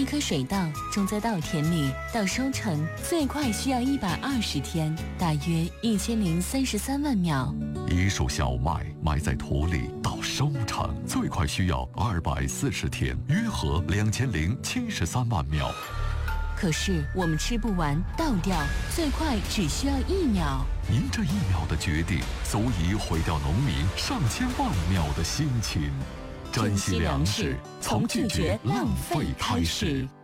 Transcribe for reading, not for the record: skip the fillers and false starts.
颗水稻种在稻田里到收成，最快需要120天，大约1033万秒。 一束小麦埋在土里到收成，最快需要240天，约合2073万秒。 可是我们吃不完倒掉，最快只需要1秒。 您这1秒的决定，足以毁掉农民上千万秒的辛勤。珍惜粮食，从拒绝浪费开始。